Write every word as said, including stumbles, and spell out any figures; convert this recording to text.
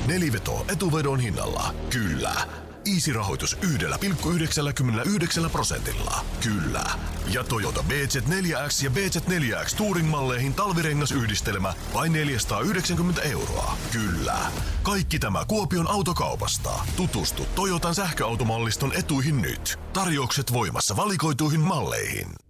Neliveto etuvedon hinnalla. Kyllä. Easy-rahoitus yhdellä pilkku yhdeksänkymmentäyhdeksän prosentilla. Kyllä. Ja Toyota B Z neljä X ja B Z neljä X Touring-malleihin talvirengasyhdistelmä vain neljäsataayhdeksänkymmentä euroa. Kyllä. Kaikki tämä Kuopion autokaupasta. Tutustu Toyotan sähköautomalliston etuihin nyt. Tarjoukset voimassa valikoituihin malleihin.